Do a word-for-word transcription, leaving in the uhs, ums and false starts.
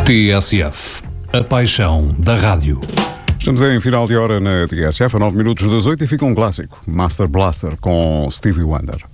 T S F, a paixão da rádio. Estamos em final de hora na T S F, a nove minutos das oito, e fica um clássico, Master Blaster com Stevie Wonder.